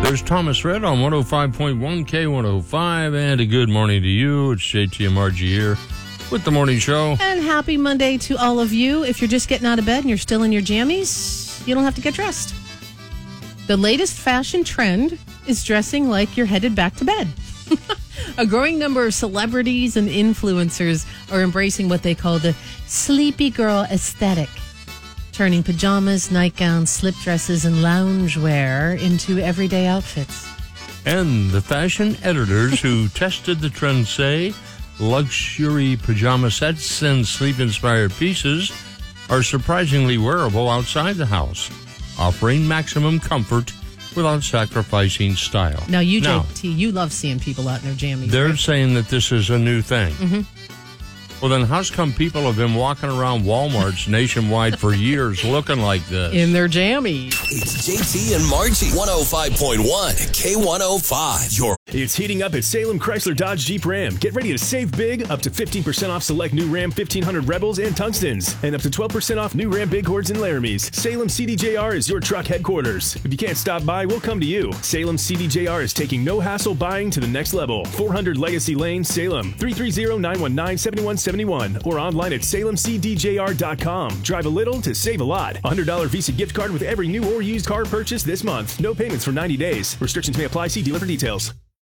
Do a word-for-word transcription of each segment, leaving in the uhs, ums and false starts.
There's Thomas Red on one oh five point one K one oh five, and a good morning to you. It's J T and Margie here with the morning show. And happy Monday to all of you. If you're just getting out of bed and you're still in your jammies, you don't have to get dressed. The latest fashion trend is dressing like you're headed back to bed. A growing number of celebrities and influencers are embracing what they call the sleepy girl aesthetic, turning pajamas, nightgowns, slip dresses, and loungewear into everyday outfits. And the fashion editors who tested the trend say luxury pajama sets and sleep-inspired pieces are surprisingly wearable outside the house, offering maximum comfort without sacrificing style. Now, you, now, J T, you love seeing people out in their jammies. They're right? saying that this is a new thing. Mm-hmm. Well, then how's come people have been walking around Walmarts nationwide for years looking like this? In their jammies. It's J T and Margie. one oh five point one K one oh five. Your It's heating up at Salem Chrysler Dodge Jeep Ram. Get ready to save big, up to fifteen percent off select new Ram fifteen hundred Rebels and Tungstens, and up to twelve percent off new Ram Bighorns and Laramies. Salem C D J R is your truck headquarters. If you can't stop by, we'll come to you. Salem C D J R is taking no-hassle buying to the next level. four hundred Legacy Lane, Salem. three three zero, nine one nine, seven one seven one or online at salem c d j r dot com. Drive a little to save a lot. one hundred dollars Visa gift card with every new or used car purchase this month. No payments for ninety days. Restrictions may apply. See dealer for details.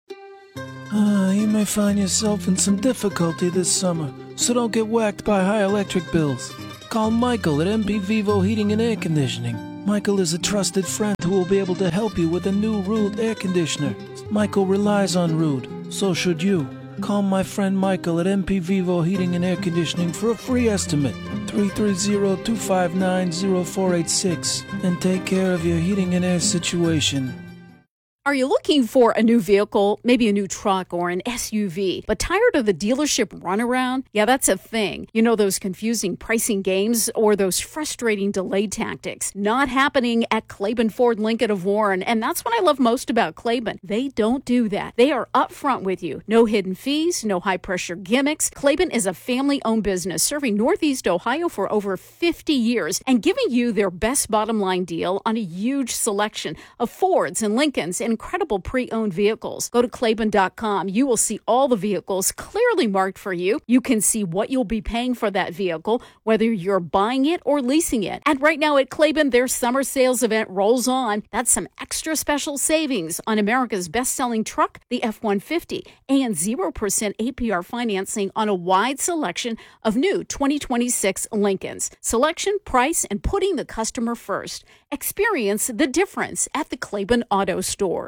Uh, you may find yourself in some difficulty this summer, so don't get whacked by high electric bills. Call Michael at M P Vivo Heating and Air Conditioning. Michael is a trusted friend who will be able to help you with a new Rude air conditioner. Michael relies on Rude, so should you. Call my friend Michael at M P Vivo Heating and Air Conditioning for a free estimate, three three zero, two five nine, zero four eight six, and take care of your heating and air situation. Are you looking for a new vehicle, maybe a new truck or an S U V, but tired of the dealership runaround? Yeah, that's a thing. You know, those confusing pricing games or those frustrating delay tactics. Not happening at Claiborne Ford Lincoln of Warren, and that's what I love most about Claiborne. They don't do that. They are upfront with you. No hidden fees, no high-pressure gimmicks. Claiborne is a family-owned business serving Northeast Ohio for over fifty years and giving you their best bottom-line deal on a huge selection of Fords and Lincolns and incredible pre-owned vehicles. Go to Claiborne dot com. You will see all the vehicles clearly marked for you. You can see what you'll be paying for that vehicle, whether you're buying it or leasing it. And right now at Claiborne, their summer sales event rolls on. That's some extra special savings on America's best-selling truck, the F one fifty, and zero percent A P R financing on a wide selection of new twenty twenty-six Lincolns. Selection, price, and putting the customer first. Experience the difference at the Claiborne Auto Stores.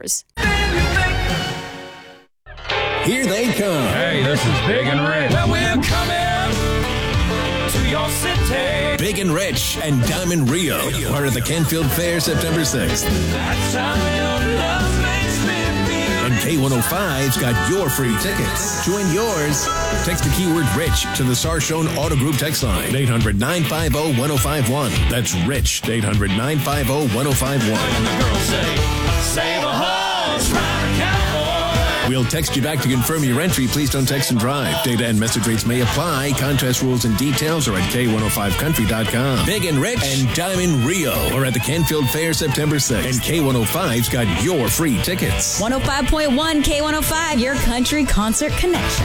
Here they come. Hey, this is Big and Rich. Well, we're coming to your city. Big and Rich and Diamond Rio, part of the Canfield Fair, September sixth. That's how your love makes me feel. And K one oh five's got your free tickets. Join yours. Text the keyword Rich to the Sarshone Auto Group text line, eight hundred, nine five zero, one oh five one. That's Rich, eight hundred, nine five zero, one oh five one. And the girls say, save a horse, ride a cowboy. We'll text you back to confirm your entry. Please don't text and drive. Data and message rates may apply. Contest rules and details are at K one oh five country dot com. Big and Rich and Diamond Rio are at the Canfield Fair September sixth. And K one oh five's got your free tickets. one oh five point one K one oh five, your country concert connection.